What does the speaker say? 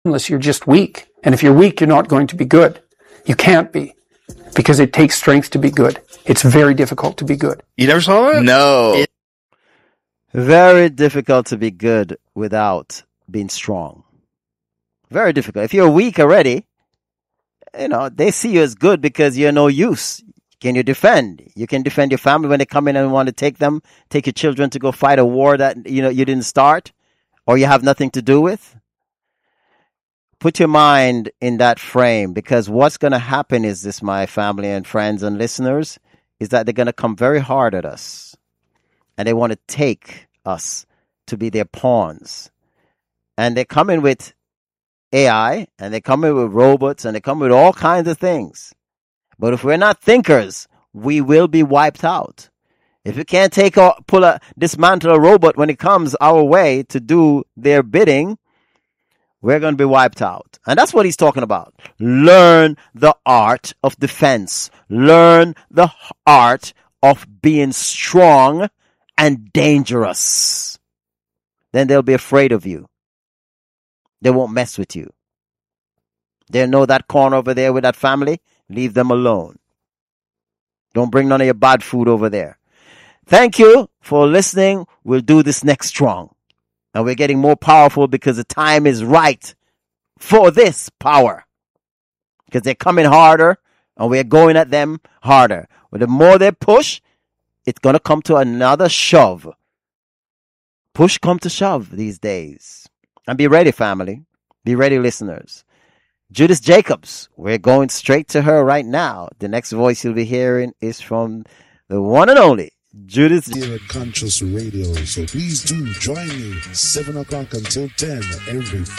unless you're just weak. And if you're weak, you're not going to be good. You can't be. Because it takes strength to be good. It's very difficult to be good. You never saw that? No. Very difficult to be good without being strong. Very difficult. If you're weak already, they see you as good because you're no use. Can you defend? You can defend your family when they come in and want to take your children to go fight a war that, you didn't start or you have nothing to do with. Put your mind in that frame, because what's going to happen is this, my family and friends and listeners, is that they're going to come very hard at us and they want to take us to be their pawns. And they come in with AI and they come in with robots and they come with all kinds of things. But if we're not thinkers, we will be wiped out. If you can't dismantle a robot when it comes our way to do their bidding, we're going to be wiped out. And that's what he's talking about. Learn the art of defense. Learn the art of being strong and dangerous. Then they'll be afraid of you. They won't mess with you. They know that corner over there with that family. Leave them alone. Don't bring none of your bad food over there. Thank you for listening. We'll do this next strong. And we're getting more powerful because the time is right for this power. Because they're coming harder and we're going at them harder. But the more they push, it's going to come to another shove. Push come to shove these days. And be ready, family. Be ready, listeners. Judith Jacobs, we're going straight to her right now. The next voice you'll be hearing is from the one and only Judith. Here at Conscious Radio, so please do join me 7 o'clock until 10 every